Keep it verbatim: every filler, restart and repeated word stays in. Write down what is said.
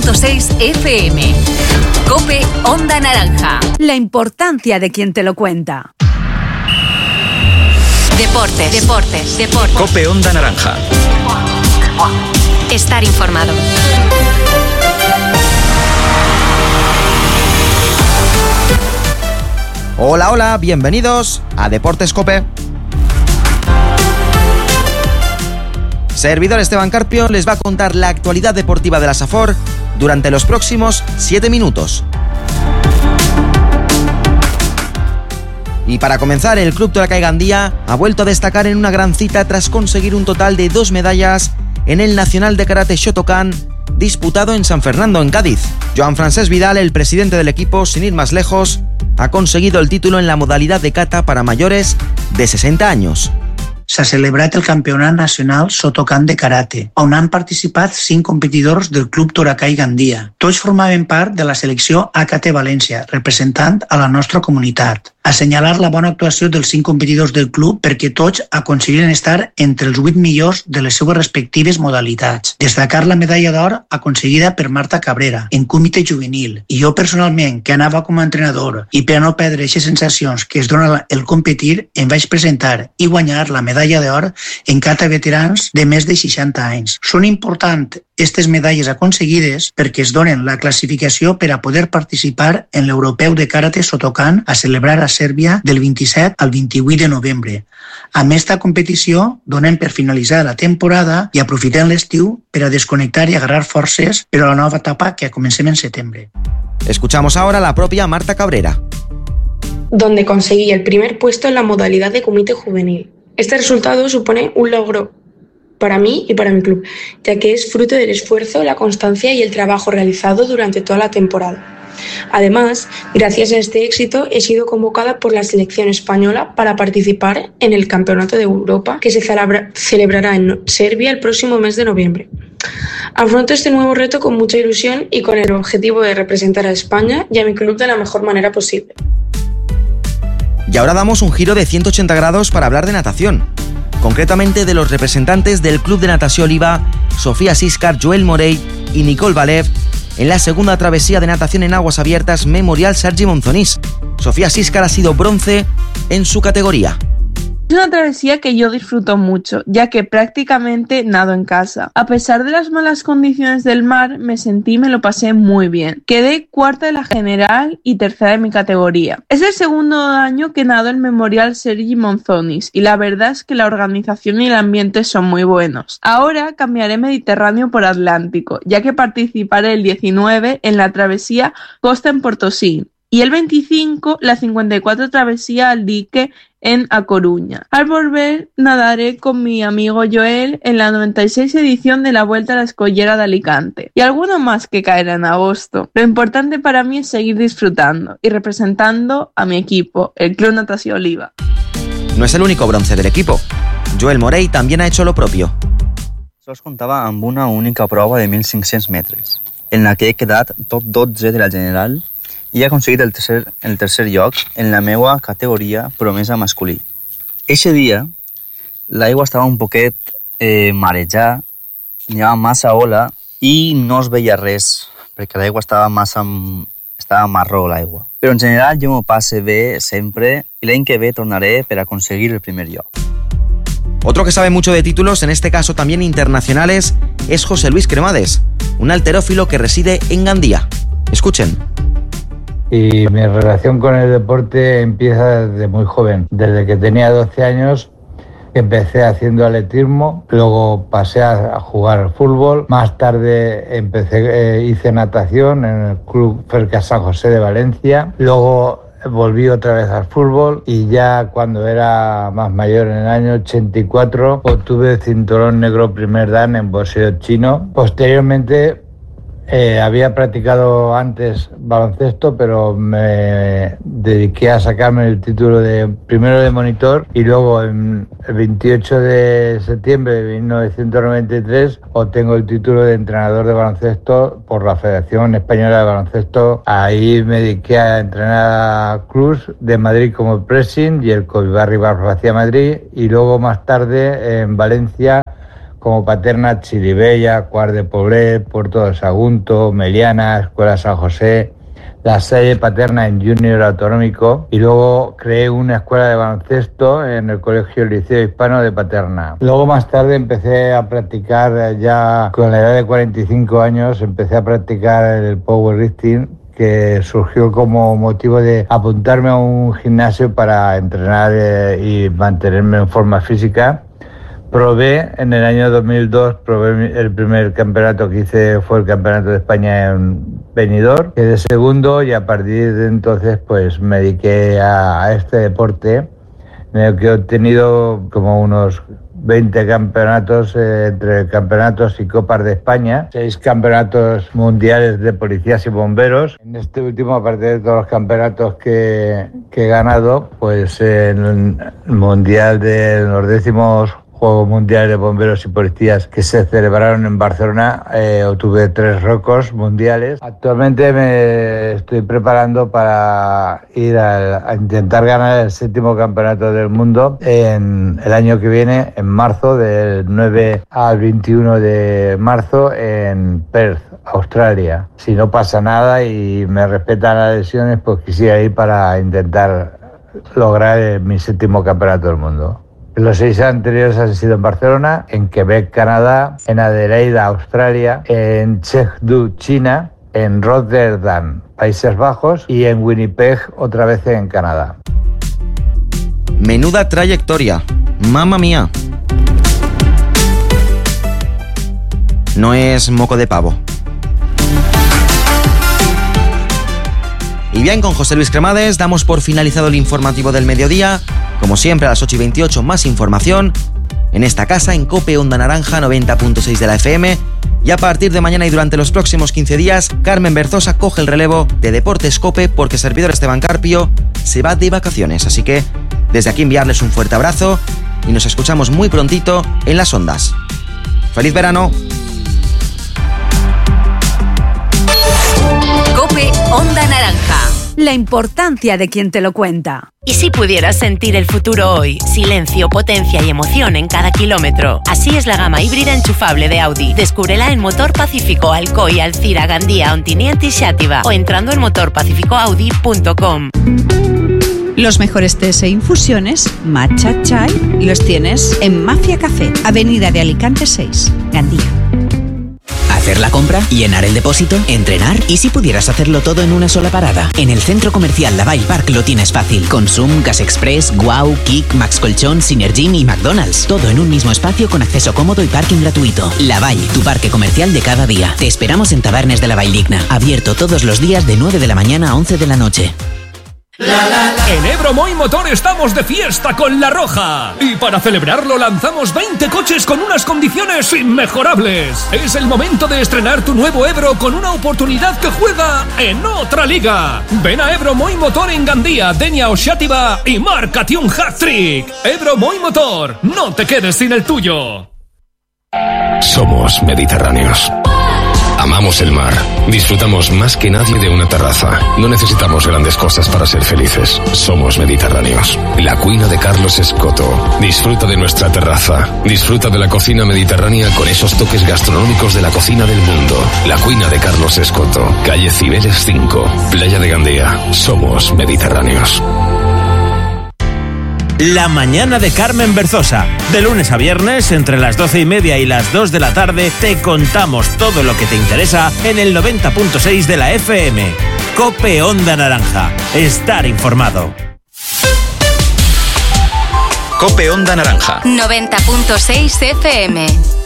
punto seis F M. COPE Onda Naranja. La importancia de quien te lo cuenta. Deportes, deportes, deportes. COPE Onda Naranja. Estar informado. Hola, hola, bienvenidos a Deportes COPE. Servidor Esteban Carpio les va a contar la actualidad deportiva de la Safor durante los próximos siete minutos. Y para comenzar, el Club Toracay Gandía ha vuelto a destacar en una gran cita tras conseguir un total de dos medallas en el Nacional de Karate Shotokan disputado en San Fernando, en Cádiz. Joan Francesc Vidal, el presidente del equipo, sin ir más lejos, ha conseguido el título en la modalidad de kata para mayores de sesenta años. S'ha celebrat el Campionat Nacional Shotokan de Karate, on han participat cinc competidors del Club Toracay Gandia. Tots formaven part de la selecció A K T València, representant a la nostra comunitat. Assenyalar la bona actuació dels cinc competidors del club perquè tots aconseguiren estar entre els vuit millors de les seues respectives modalitats. Destacar la medalla d'or aconseguida per Marta Cabrera en comitè juvenil, i jo personalment, que anava com a entrenador, i per a no perdre aquestes sensacions que es dona el competir, em vaig presentar i guanyar la medalla d'or en kata veterans de més de seixanta anys. Són importants aquestes medalles aconseguides perquè es donen la classificació per a poder participar en l'Europeu de Karate Shotokan a celebrar a Sèrbia del vint-i-set al vint-i-vuit de novembre. Amb esta competició donem per finalitzar la temporada i aprofitem l'estiu per a desconnectar i agarrar forces per a la nova etapa que comencem en setembre. Escuchamos ahora a la propia Marta Cabrera, donde conseguí el primer puesto en la modalidad de comité juvenil. Este resultado supone un logro para mí y para mi club, ya que es fruto del esfuerzo, la constancia y el trabajo realizado durante toda la temporada. Además, gracias a este éxito he sido convocada por la selección española para participar en el Campeonato de Europa que se celebra, celebrará en Serbia el próximo mes de noviembre. Afronto este nuevo reto con mucha ilusión y con el objetivo de representar a España y a mi club de la mejor manera posible. Y ahora damos un giro de ciento ochenta grados para hablar de natación, concretamente de los representantes del Club de Natació Oliva, Sofía Siscar, Joel Morey y Nicole Valev, en la segunda travesía de natación en aguas abiertas Memorial Sergi Monzonís. Sofía Siscar ha sido bronce en su categoría. Es una travesía que yo disfruto mucho, ya que prácticamente nado en casa. A pesar de las malas condiciones del mar, me sentí y me lo pasé muy bien. Quedé cuarta de la general y tercera de mi categoría. Es el segundo año que nado en Memorial Sergi Monzonís y la verdad es que la organización y el ambiente son muy buenos. Ahora cambiaré Mediterráneo por Atlántico, ya que participaré el diecinueve en la travesía Costa en Portosí y el veinticinco la cincuenta y cuatro travesía al dique en A Coruña. Al volver nadaré con mi amigo Joel en la noventa y seis edición de la Vuelta a la Escollera de Alicante y alguno más que caerá en agosto. Lo importante para mí es seguir disfrutando y representando a mi equipo, el Club Natació Oliva. No es el único bronce del equipo. Joel Morey también ha hecho lo propio. Sols comptava amb una única prova de mil cinc-cents metres, en la que he quedat top dotze de la general i he aconseguit el tercer, el tercer lloc en la meva categoria promesa masculí. Eixe dia, l'aigua estava un poquet eh, marejada, n'hi havia massa ola i no es veia res, perquè l'aigua estava massa... estava marró, l'aigua. Però en general jo m'ho passe bé sempre i l'any que ve tornaré per aconseguir el primer lloc. Otro que sabe mucho de títulos, en este caso también internacionales, es José Luis Cremades, un halterófilo que reside en Gandía. Escuchen. Y mi relación con el deporte empieza desde muy joven. Desde que tenía doce años empecé haciendo atletismo, luego pasé a jugar al fútbol, más tarde empecé, eh, hice natación en el Club Ferca San José de Valencia, luego volví otra vez al fútbol y ya cuando era más mayor, en el año ochenta y cuatro, obtuve el cinturón negro primer dan en boxeo chino. Posteriormente Eh, había practicado antes baloncesto, pero me dediqué a sacarme el título de primero de monitor y luego en el veintiocho de septiembre de mil novecientos noventa y tres obtengo el título de entrenador de baloncesto por la Federación Española de Baloncesto. Ahí me dediqué a entrenar a Cruz de Madrid como pressing y el Covibarri Barbacia Madrid, y luego más tarde en Valencia como Paterna, Chirivella, Quart de Poblet, Puerto de Sagunto, Meliana, Escuela San José, La Salle Paterna en Junior Autonómico, y luego creé una escuela de baloncesto en el Colegio Liceo Hispano de Paterna. Luego más tarde empecé a practicar, ya con la edad de cuarenta y cinco años, empecé a practicar el powerlifting, que surgió como motivo de apuntarme a un gimnasio para entrenar eh, y mantenerme en forma física. Probé en el año dos mil dos, probé el primer campeonato que hice, fue el Campeonato de España en Benidorm, quedé segundo, y a partir de entonces pues me dediqué a, a este deporte, en el que he obtenido como unos veinte campeonatos, eh, entre campeonatos y copas de España, seis campeonatos mundiales de policías y bomberos. En este último, aparte de todos los campeonatos que, que he ganado, pues en el mundial de los décimos Juegos Mundiales de Bomberos y Policías que se celebraron en Barcelona, eh, obtuve tres récords mundiales. Actualmente me estoy preparando para ir a, a intentar ganar el séptimo campeonato del mundo en el año que viene, en marzo, del nueve al veintiuno de marzo, en Perth, Australia. Si no pasa nada y me respetan las lesiones, pues quisiera ir para intentar lograr mi séptimo campeonato del mundo. Los seis anteriores han sido en Barcelona, en Quebec, Canadá, en Adelaida, Australia, en Chengdu, China, en Rotterdam, Países Bajos, y en Winnipeg, otra vez en Canadá. Menuda trayectoria, mamma mía. No es moco de pavo. Y bien, con José Luis Cremades damos por finalizado el informativo del mediodía. Como siempre, a las ocho y veintiocho, más información en esta casa, en COPE Onda Naranja noventa punto seis de la F M. Y a partir de mañana y durante los próximos quince días, Carmen Berzosa coge el relevo de Deportes COPE, porque servidor Esteban Carpio se va de vacaciones. Así que desde aquí enviarles un fuerte abrazo y nos escuchamos muy prontito en las ondas. ¡Feliz verano! COPE Onda Naranja. La importancia de quien te lo cuenta. ¿Y si pudieras sentir el futuro hoy? Silencio, potencia y emoción en cada kilómetro. Así es la gama híbrida enchufable de Audi. Descúbrela en Motor Pacífico, Alcoy, Alcira, Gandía, Ontinyent y Xàtiva, o entrando en motor pacifico audi punto com. Los mejores tés e infusiones, matcha, chai, los tienes en Mafia Café, Avenida de Alicante seis, Gandía. Hacer la compra, llenar el depósito, entrenar, y si pudieras hacerlo todo en una sola parada. En el centro comercial Laval Park lo tienes fácil. Consum, Gas Express, Guau, Kik, Max Colchón, Synergin y McDonald's. Todo en un mismo espacio con acceso cómodo y parking gratuito. Laval, tu parque comercial de cada día. Te esperamos en Tabernes de la Valldigna. Abierto todos los días de nueve de la mañana a once de la noche. La, la, la. En Ebro Moy Motor estamos de fiesta con La Roja, y para celebrarlo lanzamos veinte coches con unas condiciones inmejorables. Es el momento de estrenar tu nuevo Ebro con una oportunidad que juega en otra liga. Ven a Ebro Moy Motor en Gandía, Denia o Xàtiva y márcate un hat-trick. Ebro Moy Motor, no te quedes sin el tuyo. Somos mediterráneos. Amamos el mar. Disfrutamos más que nadie de una terraza. No necesitamos grandes cosas para ser felices. Somos mediterráneos. La Cuina de Carlos Escoto. Disfruta de nuestra terraza. Disfruta de la cocina mediterránea con esos toques gastronómicos de la cocina del mundo. La Cuina de Carlos Escoto. Calle Cibeles cinco. Playa de Gandía. Somos mediterráneos. La mañana de Carmen Berzosa. De lunes a viernes, entre las doce y media y las dos de la tarde, te contamos todo lo que te interesa en el noventa punto seis de la F M. COPE Onda Naranja. Estar informado. COPE Onda Naranja. noventa punto seis F M.